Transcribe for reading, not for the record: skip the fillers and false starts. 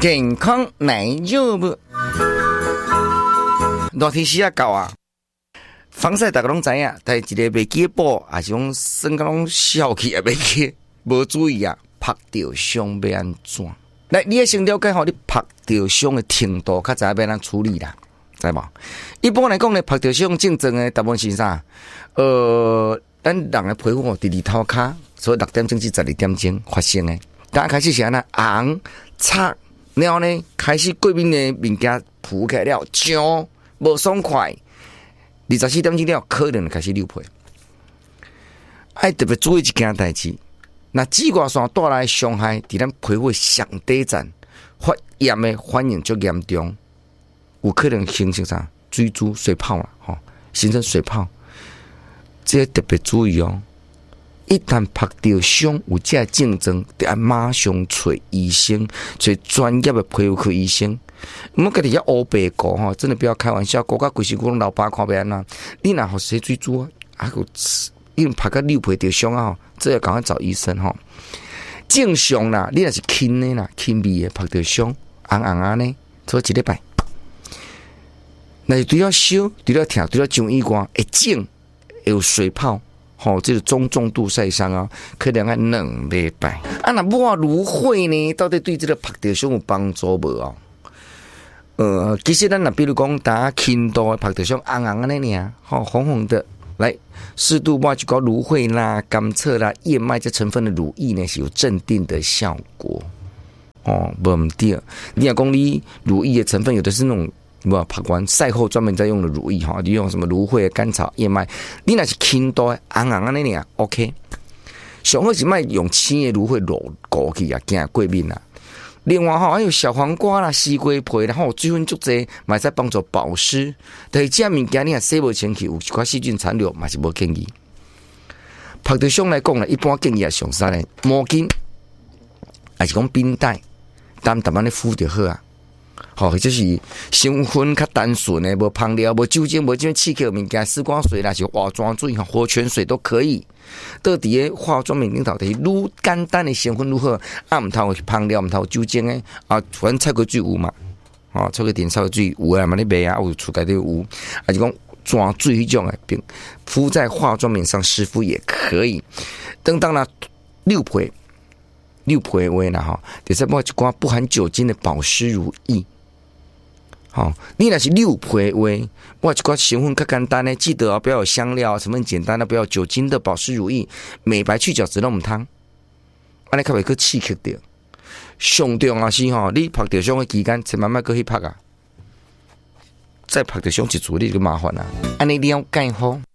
健康奶肉不？热天时啊到啊，防晒大家拢知影，但是一个袂记补，还是讲身高拢笑起也袂记，无注意啊，拍到伤要安怎？来，你要先了解好，你拍到伤的程度，较知要安处理啦，知无？一般来讲呢，拍到伤正常的大部分是啥？咱人的皮肤伫日头骹，所以6点钟至12点钟发生的。刚开始是安那红、擦，然后呢开始过敏的物件浮起来了，痒，无爽快。24点钟了，可能开始溜皮。爱特别注意一件代志，那紫外线带来的伤害，伫咱皮肤上底层发炎的反应足严重，有可能形成啥水珠、水泡啦，吼，形成水泡。这特别注意哦。一旦拍到伤有这症状，就要马上找医生，找专业的皮肤科医生。唔好家己遐乌白过吼，真的不要开玩笑，过甲规身躯拢老疤看别安怎？你若好洗水珠啊，因为拍到溜皮着伤啊，这要赶快找医生吼。正常啦，你若是轻的啦，轻微的拍到伤，红红啊呢，做一礼拜。那是除了烧、除了疼、除了上医院会肿，会有水泡。吼、这是中重度晒伤啊，可能要2礼拜。啊，那抹芦荟呢，到底对这个拍到伤有帮助无哦？其实咱若比如讲，大家轻度的拍到伤红红安尼尔，吼红红的，来适度抹一个芦荟啦、甘蔗啦、燕麦这成分的乳液呢，是有镇定的效果。哦，无唔对，你若讲你乳液的成分有的是那种。无拍完晒后专门在用的乳液哈，你用什么芦荟、甘草、燕麦，你那是轻度红红安尼尔 ，OK。上好是卖用青的芦荟落过去啊，惊过敏啊。另外哈，还有小黄瓜啦、西瓜皮啦，吼水分足济，嘛在帮助保湿。但是这物件你若洗无清气，有一寡细菌残留，嘛是无建议。拍到伤来讲啦，一般建议啊上山的毛巾，还是讲冰袋，淡安尼敷就好啊。或者是成分较单纯的，无香料、无酒精、无这种刺激的物件，丝瓜水啦，是化妆水、活泉水都可以。到底个化妆品顶头，就是愈简单的成分愈好，啊，唔通香料，唔通酒精的啊，反正菜瓜水有嘛，哦，菜瓜田、菜瓜水有啊嘛，你卖啊，有厝内底有，还是讲抓水迄种的，并敷在化妆品上湿敷也可以。等到啦溜皮的话啦，吼，就是抹一寡不含酒精的保湿乳液。好，你若是溜皮的话，抹一寡成分较简单的，记得不要有香料，成分简单的，不要有酒精的保湿乳液，美白去角质拢唔通，安尼较袂去刺激到。上重要是吼，你拍到伤的期间，千万莫搁去拍啊，再拍到伤一次你就麻烦啦。安尼了解好。